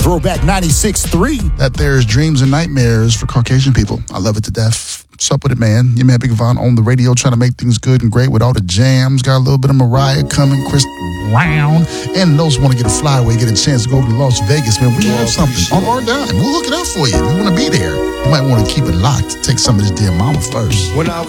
Throwback 96.3. That there's dreams and nightmares for Caucasian people. I love it to death. What's up with it, man? Your man Big Von on the radio trying to make things good and great with all the jams. Got a little bit of Mariah coming, Chris Brown. And those who want to get a flyaway, get a chance to go to Las Vegas, man. We have something on our dime. We'll hook it up for you. If you want to be there, you might want to keep it locked. Take some of this dear mama first. When I